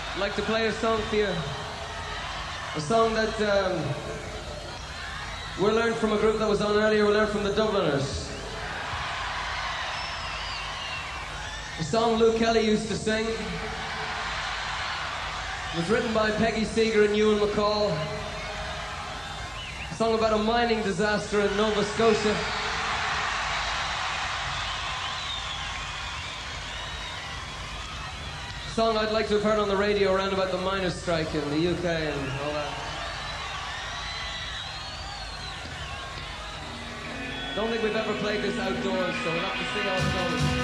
I'd like to play a song for you. A song that we learned from a group that was on earlier. We learned from the Dubliners. A song Luke Kelly used to sing. It was written by Peggy Seeger and Ewan McCall. A song about a mining disaster in Nova Scotia. A song I'd like to have heard on the radio around about the miners' strike in the UK and all that. Don't think we've ever played this outdoors, so we'll have to see how it goes.